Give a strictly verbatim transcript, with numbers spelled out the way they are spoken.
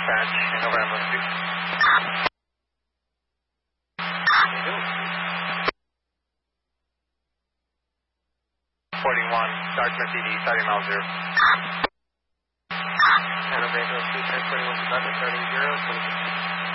dispatch in over ambulance two. forty-one, Dartmouth C D, starting mile zero. San Jose, two, ten, forty-one, starting zero,